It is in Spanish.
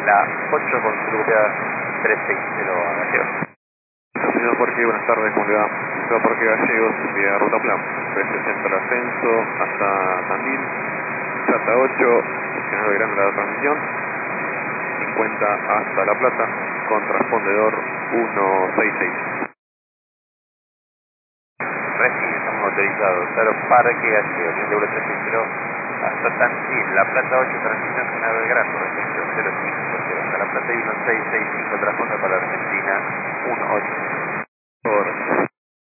la 8 con Silvia 360 a Gallegos. Señor Parque, buenas tardes, ¿cómo le va? Ciudad Parque Gallegos, vía Ruta Plan, 360 el ascenso hasta Tandil, Plata 8, General Belgrano la transmisión, 50 hasta La Plata, con transpondedor 166. Recibe, estamos autorizados, Cerro Parque Gallegos, línea de 360 hasta Tandil, La Plata 8, transmisión General Belgrano, registro 05, hasta La Plata 1665, transporte para Argentina 18.